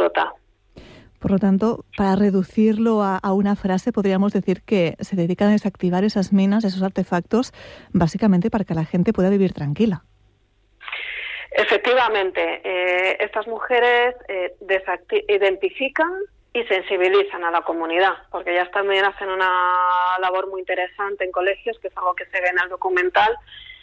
anécdota. Por lo tanto, para reducirlo a una frase, podríamos decir que se dedican a desactivar esas minas, esos artefactos, básicamente para que la gente pueda vivir tranquila. Efectivamente, estas mujeres identifican y sensibilizan a la comunidad, porque ellas también hacen una labor muy interesante en colegios, que es algo que se ve en el documental,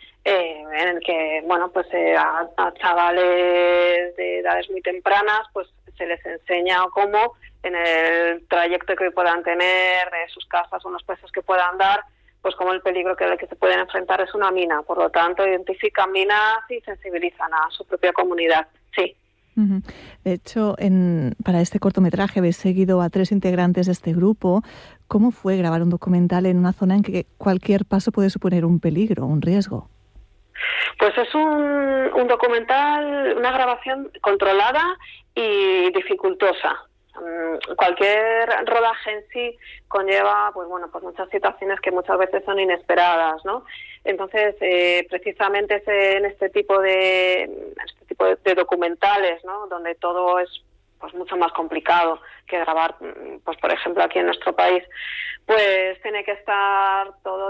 en el que, bueno, pues a chavales de edades muy tempranas, pues se les enseña cómo en el trayecto que puedan tener de sus casas o en los pasos que puedan dar, pues como el peligro que se pueden enfrentar es una mina. Por lo tanto, identifican minas y sensibilizan a su propia comunidad. Sí. Uh-huh. De hecho, para este cortometraje habéis seguido a 3 integrantes de este grupo. ¿Cómo fue grabar un documental en una zona en que cualquier paso puede suponer un peligro, un riesgo? Pues es un documental, una grabación controlada y dificultosa. Cualquier rodaje en sí conlleva, pues muchas situaciones que muchas veces son inesperadas, ¿no? Entonces, precisamente es en este tipo de documentales, ¿no? Donde todo es pues mucho más complicado que grabar, pues por ejemplo aquí en nuestro país, pues tiene que estar todo,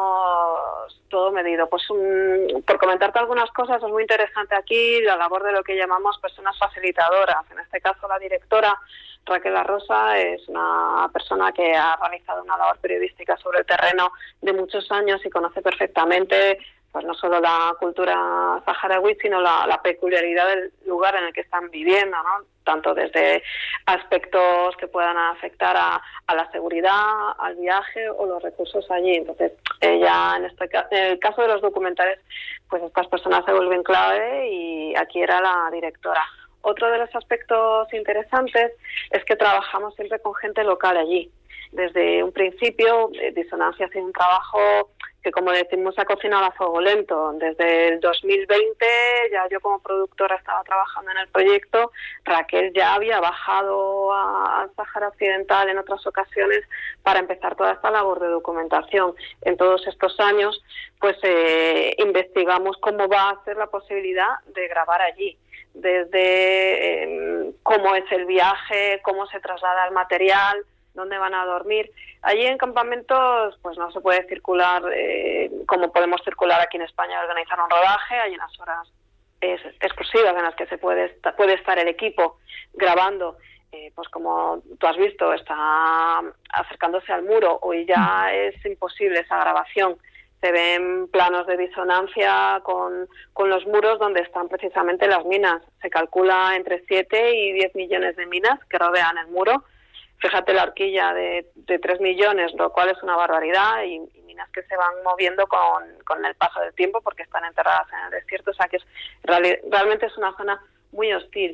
digamos, todo medido. Pues por comentarte algunas cosas, es muy interesante aquí la labor de lo que llamamos personas facilitadoras. En este caso la directora Raquel Arrosa es una persona que ha realizado una labor periodística sobre el terreno de muchos años y conoce perfectamente pues no solo la cultura saharaui, sino la peculiaridad del lugar en el que están viviendo, ¿no? Tanto desde aspectos que puedan afectar a la seguridad, al viaje o los recursos allí. Entonces, ella en el caso de los documentales, pues estas personas se vuelven clave y aquí era la directora. Otro de los aspectos interesantes es que trabajamos siempre con gente local allí. Desde un principio, Disonancia hace un trabajo que, como decimos, se ha cocinado a fuego lento. Desde el 2020, ya yo como productora estaba trabajando en el proyecto. Raquel ya había bajado al Sáhara Occidental en otras ocasiones para empezar toda esta labor de documentación. En todos estos años, pues investigamos cómo va a ser la posibilidad de grabar allí. Desde cómo es el viaje, cómo se traslada el material, dónde van a dormir. Allí en campamentos pues no se puede circular como podemos circular aquí en España, organizar un rodaje. Hay unas horas exclusivas en las que se puede estar el equipo grabando, pues como tú has visto, está acercándose al muro. Hoy ya es imposible esa grabación. Se ven planos de Disonancia con los muros donde están precisamente las minas. Se calcula entre 7 y 10 millones de minas que rodean el muro. Fíjate la horquilla de 3 millones, lo cual es una barbaridad, y minas que se van moviendo con el paso del tiempo porque están enterradas en el desierto. O sea que realmente es una zona muy hostil.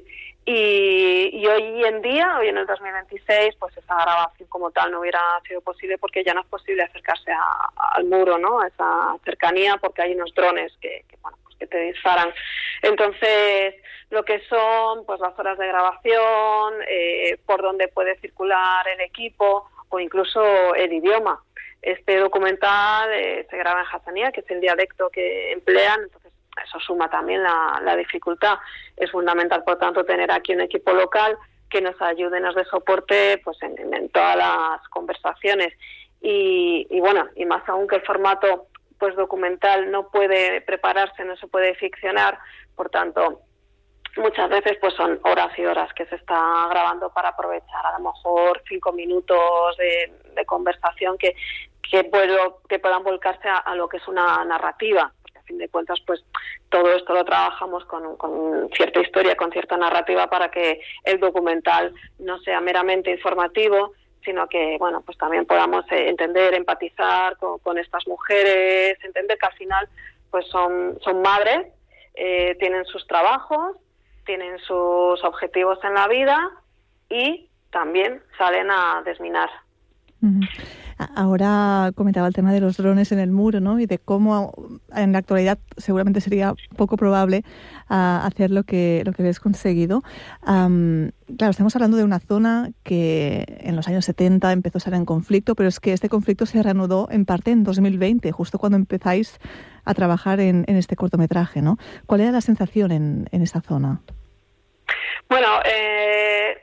Y hoy en día, hoy en el 2026, pues esa grabación como tal no hubiera sido posible porque ya no es posible acercarse al muro, ¿no? A esa cercanía, porque hay unos drones que te disparan. Entonces, lo que son pues las horas de grabación, por donde puede circular el equipo o incluso el idioma. Este documental se graba en Hassaniyya, que es el dialecto que emplean, entonces eso suma también la dificultad. Es fundamental, por tanto, tener aquí un equipo local que nos ayude, nos dé soporte pues en todas las conversaciones. Y más aún que el formato pues documental no puede prepararse, no se puede ficcionar, por tanto, muchas veces pues son horas y horas que se está grabando para aprovechar a lo mejor 5 minutos de conversación que puedan volcarse a lo que es una narrativa. A fin de cuentas, pues todo esto lo trabajamos con cierta historia, con cierta narrativa, para que el documental no sea meramente informativo, sino que, pues también podamos entender, empatizar con estas mujeres, entender que al final pues son madres, tienen sus trabajos, tienen sus objetivos en la vida y también salen a desminar. Uh-huh. Ahora comentaba el tema de los drones en el muro, ¿no? Y de cómo en la actualidad seguramente sería poco probable hacer lo que habéis conseguido. Claro, estamos hablando de una zona que en los años 70 empezó a estar en conflicto, pero es que este conflicto se reanudó en parte en 2020, justo cuando empezáis a trabajar en este cortometraje, ¿no? ¿Cuál era la sensación en esa zona? Bueno,